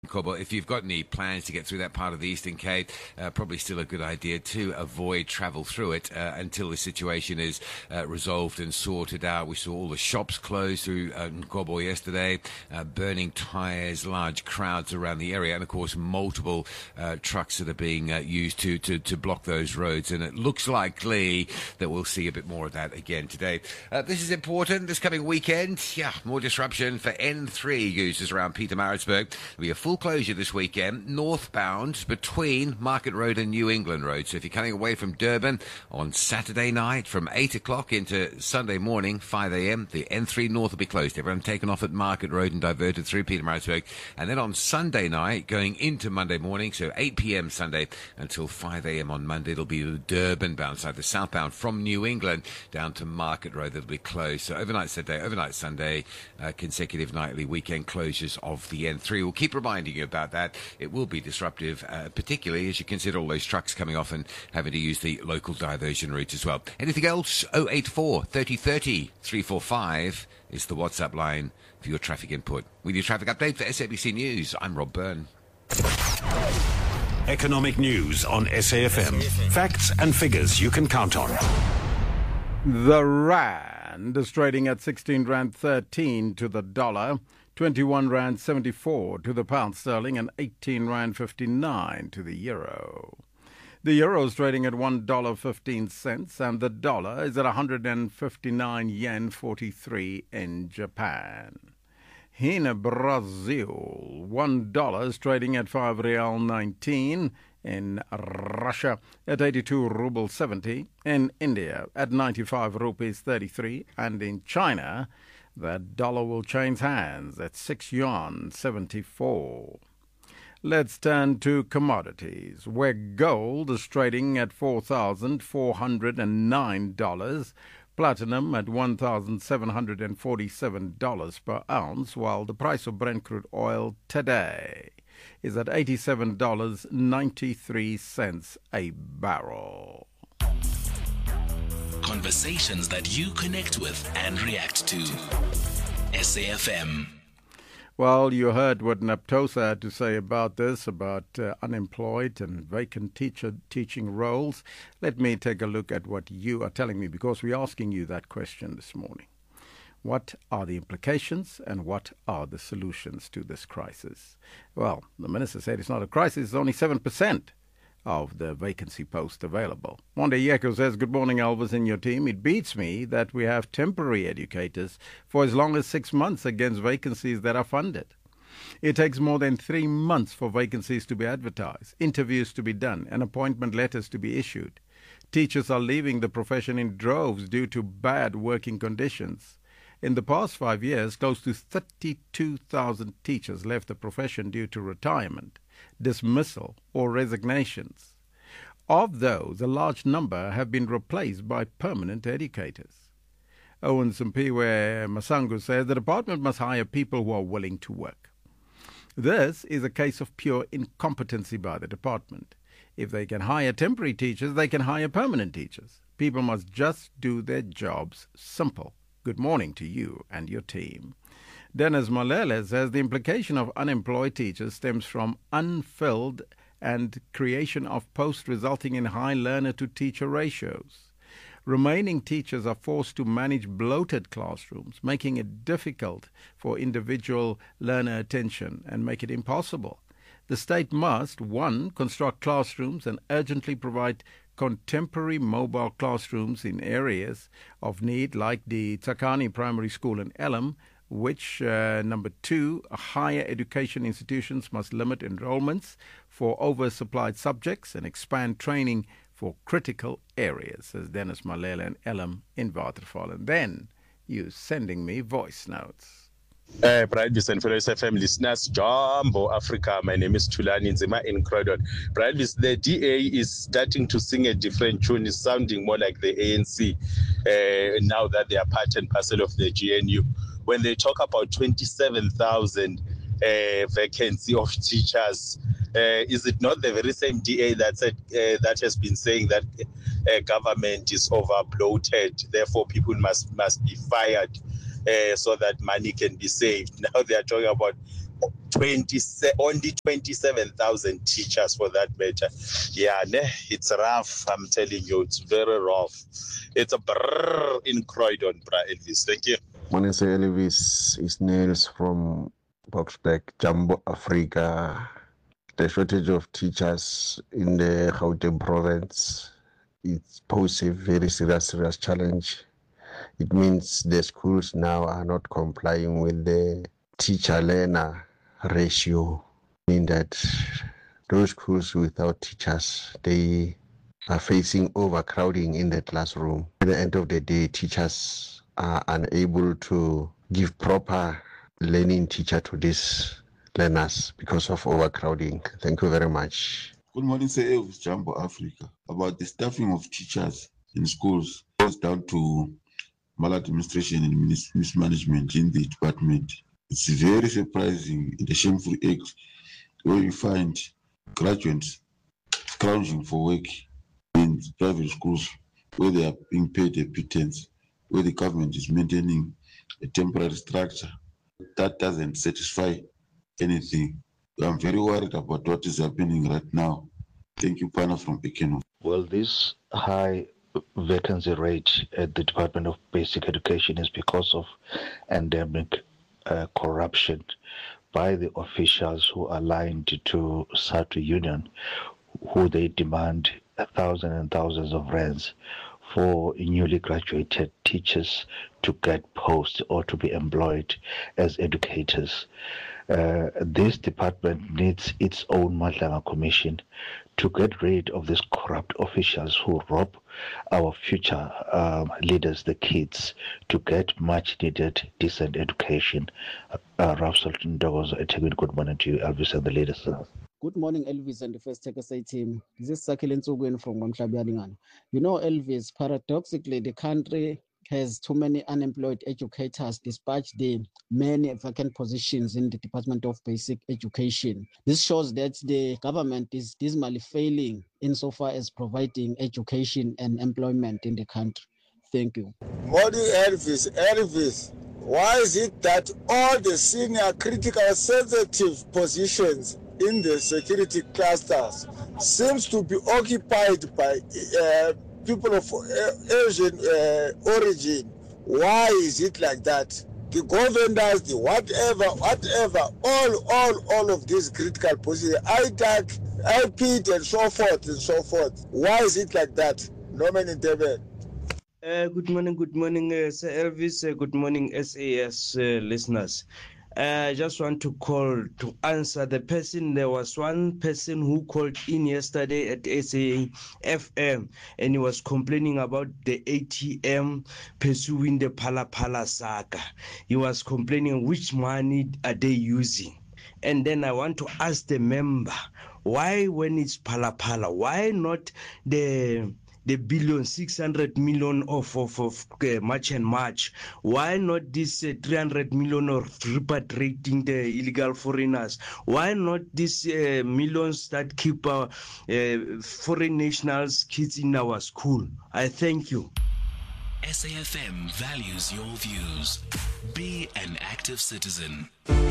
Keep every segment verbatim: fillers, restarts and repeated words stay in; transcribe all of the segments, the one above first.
Cobble, if you've got any plans to get through that part of the Eastern Cape, uh, probably still a good idea to avoid travel through it uh, until the situation is uh, resolved and sorted out. We saw all the shops closed through uh, Nkobo yesterday, uh, burning tyres, large crowds around the area, and of course multiple uh, trucks that are being uh, used to, to, to block those roads. And it looks likely that we'll see a bit more of that again today. Uh, this is important. This coming weekend, yeah, more disruption for N three users around Pietermaritzburg. There'll be a full closure this weekend, northbound between Market Road and New England Road. So if you're coming away from Durban on Saturday night from eight o'clock into Sunday morning, five a.m., the N three North will be closed. Everyone taken off at Market Road and diverted through Pietermaritzburg. And then on Sunday night, going into Monday morning, so eight p.m. Sunday until five a.m. on Monday, it'll be the Durban-bound side, the southbound from New England down to Market Road that'll be closed. So overnight Saturday, overnight Sunday, uh, consecutive nightly weekend closures of the N three. We'll keep reminding you about that. It will be disruptive, uh, particularly as you consider all those trucks coming off and having to use the local diversion route as well. Anything else? oh eight four, thirty thirty, three four five is the WhatsApp line for your traffic input. With your traffic update for S A B C News, I'm Rob Byrne. Economic news on S A F M. Facts and figures you can count on. The rand is trading at sixteen rand thirteen to the dollar, twenty-one rand seventy-four to the pound sterling, and eighteen rand fifty-nine to the euro. The euro is trading at one dollar fifteen cents, and the dollar is at one hundred fifty-nine yen forty-three in Japan. In Brazil, one dollar is trading at five real nineteen. In Russia, at eighty-two ruble seventy. In India, at ninety-five rupees thirty-three. And in China, the dollar will change hands at six yuan seventy-four. Let's turn to commodities, where gold is trading at four thousand four hundred nine dollars, platinum at one thousand seven hundred forty-seven dollars per ounce, while the price of Brent crude oil today is at eighty-seven dollars and ninety-three cents a barrel. Conversations that you connect with and react to. S A F M. Well, you heard what Naptosa had to say about this, about uh, unemployed and vacant teacher teaching roles. Let me take a look at what you are telling me, because we're asking you that question this morning. What are the implications and what are the solutions to this crisis? Well, the minister said it's not a crisis, it's only seven percent of the vacancy posts available. Monde Yeko says, good morning, Elvis and your team. It beats me that we have temporary educators for as long as six months against vacancies that are funded. It takes more than three months for vacancies to be advertised, interviews to be done, and appointment letters to be issued. Teachers are leaving the profession in droves due to bad working conditions. In the past five years, close to thirty-two thousand teachers left the profession due to retirement, dismissal, or resignations. Of those, a large number have been replaced by permanent educators. Owen Simpiwe Masangu says the department must hire people who are willing to work. This is a case of pure incompetency by the department. If they can hire temporary teachers, they can hire permanent teachers. People must just do their jobs. Simple. Good morning to you and your team. Dennis Malele says the implication of unemployed teachers stems from unfilled and creation of posts resulting in high learner-to-teacher ratios. Remaining teachers are forced to manage bloated classrooms, making it difficult for individual learner attention and make it impossible. The state must, one, construct classrooms and urgently provide contemporary mobile classrooms in areas of need like the Tsakani Primary School in Elim, which, uh, number two, higher education institutions must limit enrollments for oversupplied subjects and expand training for critical areas, says Dennis Malele and Elim in Waterval. And then you sending me voice notes. Uh, Bradvis and fellow S F M listeners, Jumbo Africa, my name is Tulani Nzima in Croydon. Bradvis, the D A is starting to sing a different tune. It's sounding more like the A N C uh, now that they are part and parcel of the G N U. When they talk about twenty-seven thousand uh, vacancy of teachers, uh, is it not the very same D A that said uh, that has been saying that uh, government is over bloated, therefore people must must be fired? Uh, so that money can be saved. Now they are talking about twenty, only twenty-seven thousand teachers for that matter. Yeah, it's rough. I'm telling you, it's very rough. It's a brrr in Croydon, Bra Elvis. Thank you. Morning, Sir Elvis. It's Nils from Boxback, Jumbo Africa. The shortage of teachers in the Gauteng province, it poses a very serious, serious challenge. It means the schools now are not complying with the teacher-learner ratio, meaning that those schools without teachers, they are facing overcrowding in the classroom. At the end of the day, teachers are unable to give proper learning teacher to these learners because of overcrowding. Thank you very much. Good morning, Sir Elvis, Jumbo Africa. About the staffing of teachers in schools, it goes down to maladministration and mis- mismanagement in the department. It's very surprising in the shameful act where you find graduates scrounging for work in private schools where they are being paid a pittance, where the government is maintaining a temporary structure. That doesn't satisfy anything. I'm very worried about what is happening right now. Thank you, Pana from Pekin. Well, this high vacancy rate at the Department of Basic Education is because of endemic uh, corruption by the officials who are aligned to SADTU Union, who they demand thousands and thousands of rands for newly graduated teachers to get posts or to be employed as educators. Uh, this department needs its own Madlanga Commission to get rid of these corrupt officials who rob our future um, leaders, the kids, to get much needed, decent education. Uh, uh, Ralph Sultan Dogo's a good morning to you, Elvis, and the leaders. Good morning, Elvis and the First Take S A team. This is Sakile Nsugwen from Gwamhlabianingan. You know, Elvis, paradoxically, the country has too many unemployed educators despite the many vacant positions in the Department of Basic Education. This shows that the government is dismally failing insofar as providing education and employment in the country. Thank you. Morning, Elvis. Elvis, why is it that all the senior critical sensitive positions in the security clusters seems to be occupied by uh, people of uh, Asian uh, origin? Why is it like that? The governors, the whatever, whatever, all, all, all of these critical positions, I T A C, I P T, and so forth and so forth. Why is it like that? Norman Interven. Uh, good morning, good morning, uh, Sir Elvis. Uh, good morning, S A S uh, listeners. Uh, I just want to call to answer the person. There was one person who called in yesterday at S A F M and he was complaining about the A T M pursuing the Phala Phala saga. He was complaining which money are they using. And then I want to ask the member, why when it's Phala Phala, why not the the billion, six hundred million of, of, of uh, March and March? Why not this uh, three hundred million of repatriating the illegal foreigners? Why not these uh, millions that keep our uh, foreign nationals kids in our school? I thank you. S A F M values your views. Be an active citizen.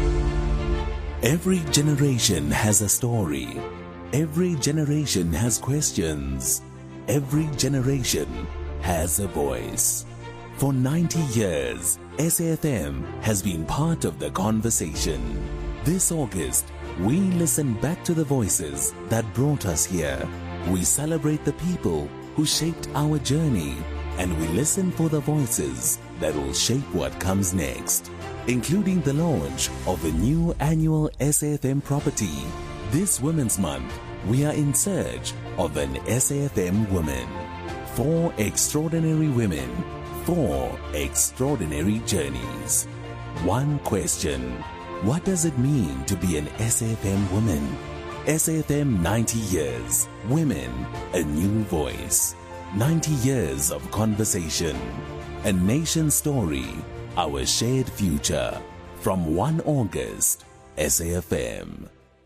Every generation has a story. Every generation has questions. Every generation has a voice. For ninety years, S A F M has been part of the conversation. This August, we listen back to the voices that brought us here. We celebrate the people who shaped our journey, and we listen for the voices that will shape what comes next, including the launch of the new annual S A F M property. This Women's Month, we are in search of an S A F M woman. Four extraordinary women, four extraordinary journeys. One question: what does it mean to be an S A F M woman? S A F M ninety years. Women, a new voice. ninety years of conversation. A nation story, our shared future. From first of August, S A F M.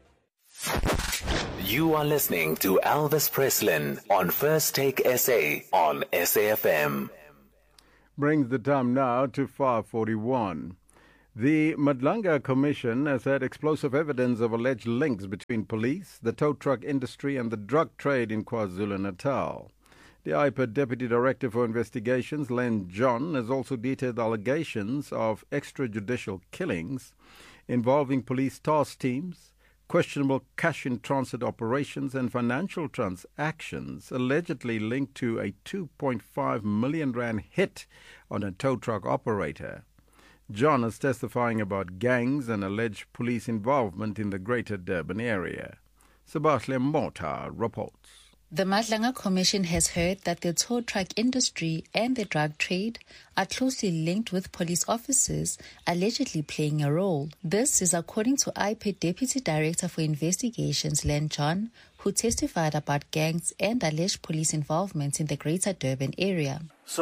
You are listening to Elvis Preslin on First Take S A on S A F M. Brings the time now to five forty-one. The Madlanga Commission has had explosive evidence of alleged links between police, the tow truck industry and the drug trade in KwaZulu-Natal. The I P E D Deputy Director for Investigations, Len John, has also detailed allegations of extrajudicial killings involving police task teams, questionable cash-in-transit operations and financial transactions allegedly linked to a two point five million rand hit on a tow truck operator. John is testifying about gangs and alleged police involvement in the Greater Durban area. Sebastian Mota reports. The Madlanga Commission has heard that the tow truck industry and the drug trade are closely linked with police officers allegedly playing a role. This is according to I P E D Deputy Director for Investigations, Len John, who testified about gangs and alleged police involvement in the Greater Durban area.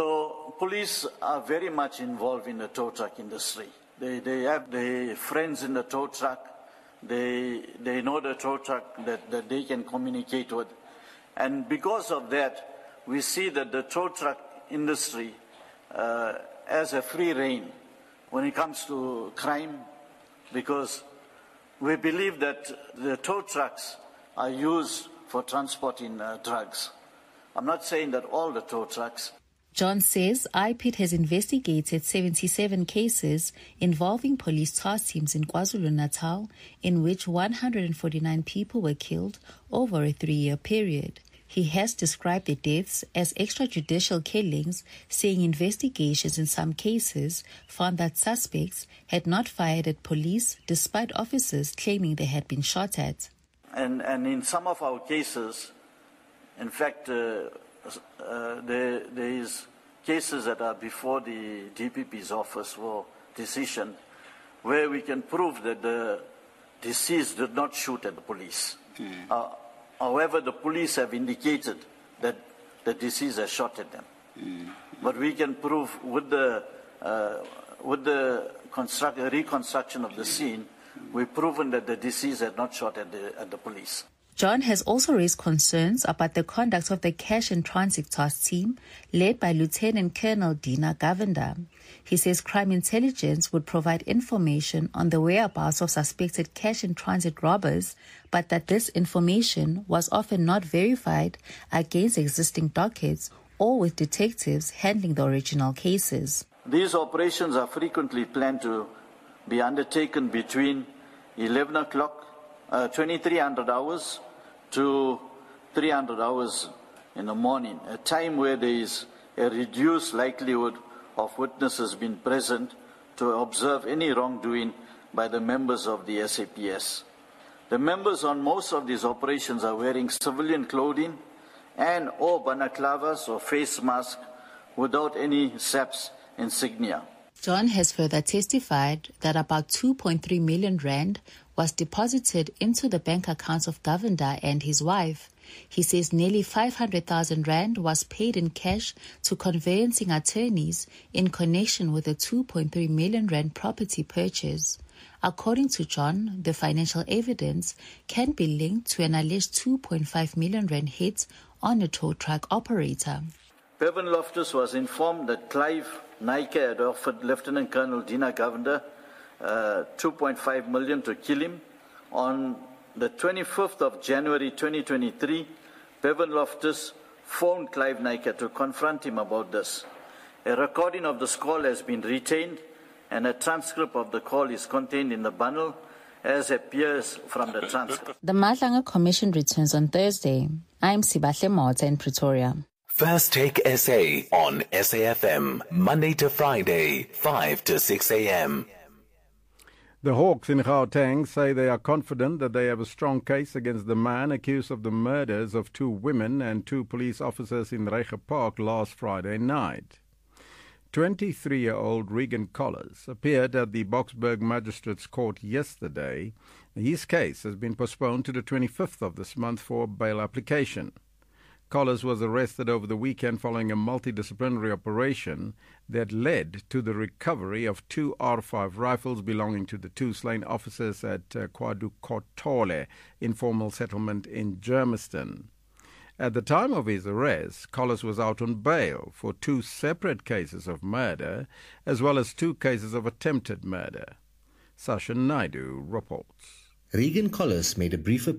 So police are very much involved in the tow truck industry. They, they have their friends in the tow truck. They, they know the tow truck that, that they can communicate with. And because of that, we see that the tow truck industry uh, has a free rein when it comes to crime, because we believe that the tow trucks are used for transporting uh, drugs. I'm not saying that all the tow trucks. John says I P E D has investigated seventy-seven cases involving police task teams in KwaZulu-Natal, in which one hundred forty-nine people were killed over a three-year period. He has described the deaths as extrajudicial killings, saying investigations in some cases found that suspects had not fired at police despite officers claiming they had been shot at. And, and in some of our cases, in fact, uh, uh, there, there is cases that are before the D P P's office for decision, where we can prove that the deceased did not shoot at the police. Mm. Uh, however, the police have indicated that the deceased has shot at them. Mm. But we can prove with the uh, with the construct, reconstruction of the scene, we've proven that the deceased had not shot at the at the police. John has also raised concerns about the conduct of the cash and transit task team led by Lieutenant Colonel Dina Govender. He says crime intelligence would provide information on the whereabouts of suspected cash and transit robbers, but that this information was often not verified against existing dockets or with detectives handling the original cases. These operations are frequently planned to be undertaken between eleven o'clock, Uh, twenty-three hundred hours to three hundred hours in the morning, a time where there is a reduced likelihood of witnesses being present to observe any wrongdoing by the members of the S A P S. The members on most of these operations are wearing civilian clothing and or balaclavas or face masks without any S A P S insignia. John has further testified that about two point three million rand was deposited into the bank accounts of Govender and his wife. He says nearly five hundred thousand rand was paid in cash to conveyancing attorneys in connection with the two point three million rand property purchase. According to John, the financial evidence can be linked to an alleged two point five million rand hit on a tow truck operator. Bevan Loftus was informed that Clive Nike had offered Lieutenant Colonel Dina Govender uh, two point five million to kill him. On the twenty-fifth of January twenty twenty-three, Bevan Loftus phoned Clive Nike to confront him about this. A recording of this call has been retained, and a transcript of the call is contained in the bundle, as appears from the transcript. The Madlanga Commission returns on Thursday. I'm Sibahle Mota in Pretoria. First Take S A on S A F M, Monday to Friday, five to six a.m. The Hawks in Gauteng say they are confident that they have a strong case against the man accused of the murders of two women and two police officers in Reiger Park last Friday night. twenty-three-year-old Regan Collars appeared at the Boksburg Magistrates Court yesterday. His case has been postponed to the twenty-fifth of this month for bail application. Collars was arrested over the weekend following a multidisciplinary operation that led to the recovery of two R five rifles belonging to the two slain officers at uh, Kwadukotole informal settlement in Germiston. At the time of his arrest, Collars was out on bail for two separate cases of murder as well as two cases of attempted murder. Sasha Naidu reports. Regan Collis made a brief appearance